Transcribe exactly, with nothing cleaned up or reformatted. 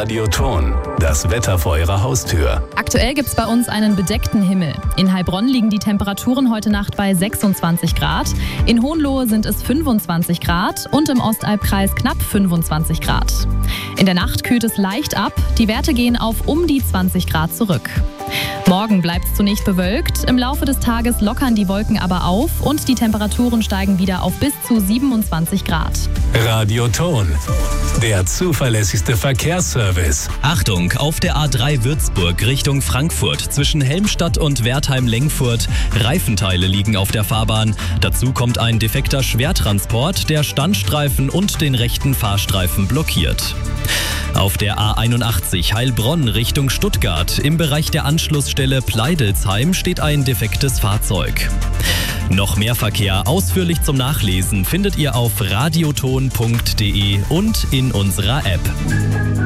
Radioton, das Wetter vor Ihrer Haustür. Aktuell gibt es bei uns einen bedeckten Himmel. In Heilbronn liegen die Temperaturen heute Nacht bei sechsundzwanzig Grad. In Hohenlohe sind es fünfundzwanzig Grad und im Ostalbkreis knapp fünfundzwanzig Grad. In der Nacht kühlt es leicht ab. Die Werte gehen auf um die zwanzig Grad zurück. Morgen bleibt es zunächst bewölkt. Im Laufe des Tages lockern die Wolken aber auf und die Temperaturen steigen wieder auf bis zu siebenundzwanzig Grad. Radioton, der zuverlässigste Verkehrsservice. Achtung, auf der A drei Würzburg Richtung Frankfurt zwischen Helmstadt und Wertheim-Lengfurt. Reifenteile liegen auf der Fahrbahn. Dazu kommt ein defekter Schwertransport, der Standstreifen und den rechten Fahrstreifen blockiert. Auf der A einundachtzig Heilbronn Richtung Stuttgart im Bereich der Anschlussstelle Pleidelsheim steht ein defektes Fahrzeug. Noch mehr Verkehr ausführlich zum Nachlesen findet ihr auf radioton punkt de und in unserer App.